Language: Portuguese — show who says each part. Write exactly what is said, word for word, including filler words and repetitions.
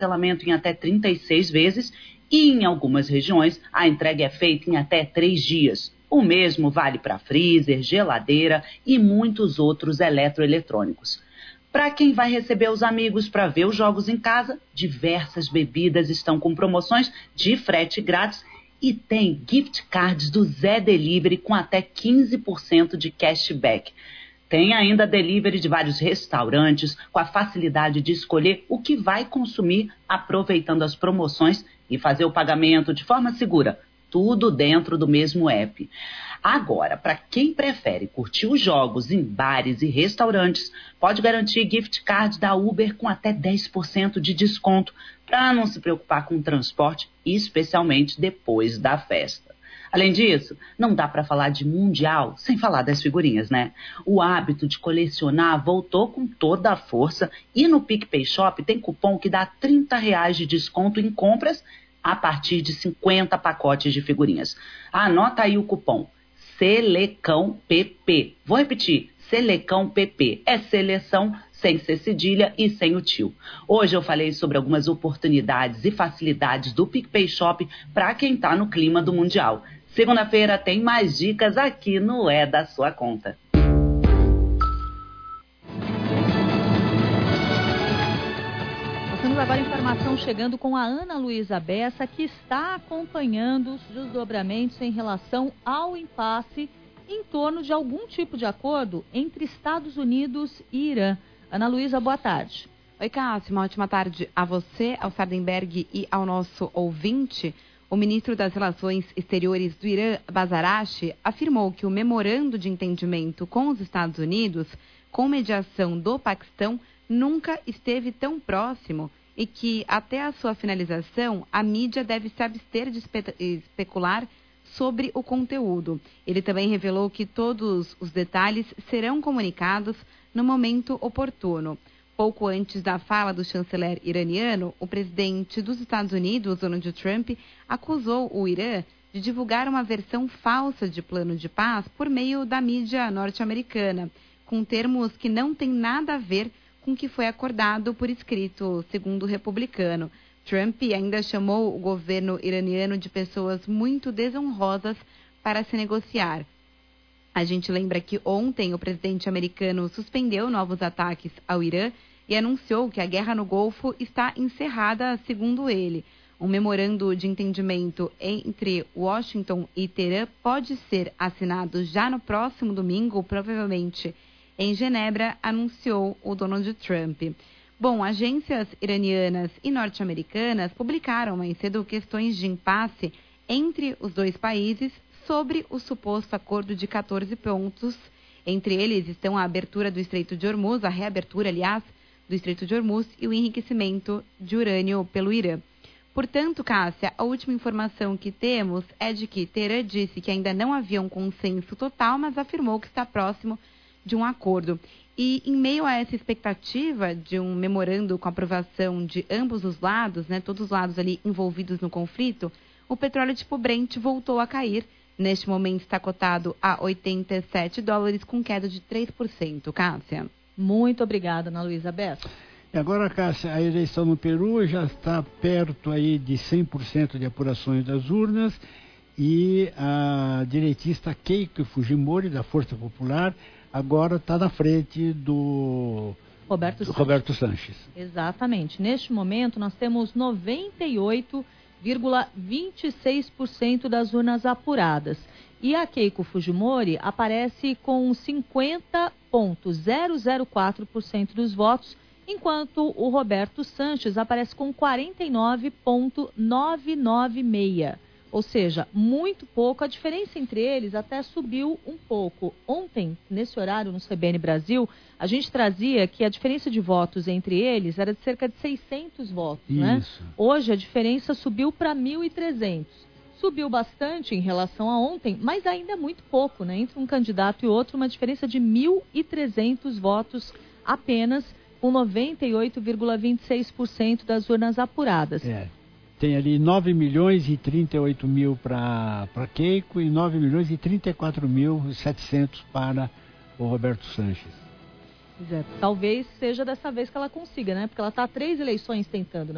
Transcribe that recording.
Speaker 1: parcelamento em até trinta e seis vezes e, em algumas regiões, a entrega é feita em até três dias. O mesmo vale para freezer, geladeira e muitos outros eletroeletrônicos. Para quem vai receber os amigos para ver os jogos em casa, diversas bebidas estão com promoções de frete grátis e tem gift cards do Zé Delivery com até quinze por cento de cashback. Tem ainda delivery de vários restaurantes com a facilidade de escolher o que vai consumir aproveitando as promoções e fazer o pagamento de forma segura. Tudo dentro do mesmo app. Agora, para quem prefere curtir os jogos em bares e restaurantes, pode garantir gift card da Uber com até dez por cento de desconto, para não se preocupar com o transporte, especialmente depois da festa. Além disso, não dá para falar de Mundial sem falar das figurinhas, né? O hábito de colecionar voltou com toda a força e no PicPay Shop tem cupom que dá trinta reais de desconto em compras a partir de cinquenta pacotes de figurinhas. Anota aí o cupom Selecão P P. Vou repetir, Selecão P P. É seleção sem ser cedilha e sem o tio. Hoje eu falei sobre algumas oportunidades e facilidades do PicPay Shop para quem está no clima do Mundial. Segunda-feira tem mais dicas aqui no É da Sua Conta.
Speaker 2: Temos agora informação chegando com a Ana Luísa Bessa, que está acompanhando os desdobramentos em relação ao impasse em torno de algum tipo de acordo entre Estados Unidos e Irã. Ana Luísa, boa tarde.
Speaker 3: Oi, Cássio, uma ótima tarde a você, ao Sardenberg e ao nosso ouvinte. O ministro das Relações Exteriores do Irã, Abbas Araghchi, afirmou que o memorando de entendimento com os Estados Unidos, com mediação do Paquistão, nunca esteve tão próximo e que, até a sua finalização, a mídia deve se abster de espe- especular sobre o conteúdo. Ele também revelou que todos os detalhes serão comunicados no momento oportuno. Pouco antes da fala do chanceler iraniano, o presidente dos Estados Unidos, Donald Trump, acusou o Irã de divulgar uma versão falsa de plano de paz por meio da mídia norte-americana, com termos que não têm nada a ver com o que foi acordado por escrito, segundo o republicano. Trump ainda chamou o governo iraniano de pessoas muito desonrosas para se negociar. A gente lembra que ontem o presidente americano suspendeu novos ataques ao Irã e anunciou que a guerra no Golfo está encerrada, segundo ele. Um memorando de entendimento entre Washington e Teherã pode ser assinado já no próximo domingo, provavelmente em Genebra, anunciou o Donald Trump. Bom, agências iranianas e norte-americanas publicaram mais cedo questões de impasse entre os dois países sobre o suposto acordo de quatorze pontos. Entre eles estão a abertura do Estreito de Hormuz, a reabertura, aliás, do Estreito de Hormuz e o enriquecimento de urânio pelo Irã. Portanto, Cássia, a última informação que temos é de que Teherã disse que ainda não havia um consenso total, mas afirmou que está próximo de um acordo. E em meio a essa expectativa de um memorando com aprovação de ambos os lados, né, todos os lados ali envolvidos no conflito, o petróleo tipo Brent voltou a cair. Neste momento está cotado a oitenta e sete dólares, com queda de três por cento. Cássia.
Speaker 2: Muito obrigada, Ana Luísa Bessa.
Speaker 4: E agora, Cássia, a eleição no Peru já está perto aí de cem por cento de apurações das urnas e a direitista Keiko Fujimori, da Força Popular, agora está na frente do
Speaker 2: Roberto,
Speaker 4: do
Speaker 2: Sanches.
Speaker 4: Roberto Sanches.
Speaker 2: Exatamente. Neste momento, nós temos noventa e oito vírgula vinte e seis por cento das urnas apuradas. E a Keiko Fujimori aparece com cinquenta vírgula zero zero quatro por cento dos votos, enquanto o Roberto Sanches aparece com quarenta e nove vírgula novecentos e noventa e seis. Ou seja, muito pouco. A diferença entre eles até subiu um pouco. Ontem, nesse horário no C B N Brasil, a gente trazia que a diferença de votos entre eles era de cerca de seiscentos votos, né?
Speaker 4: Isso.
Speaker 2: Hoje a diferença subiu para mil e trezentos. Subiu bastante em relação a ontem, mas ainda é muito pouco, né? Entre um candidato e outro, uma diferença de mil e trezentos votos apenas, com noventa e oito vírgula vinte e seis por cento das urnas apuradas.
Speaker 4: É. Tem ali nove milhões e trinta e oito mil para Keiko e nove milhões e trinta e quatro mil e setecentos para o Roberto Sanches.
Speaker 2: Pois é, talvez seja dessa vez que ela consiga, né? Porque ela está há três eleições tentando, né?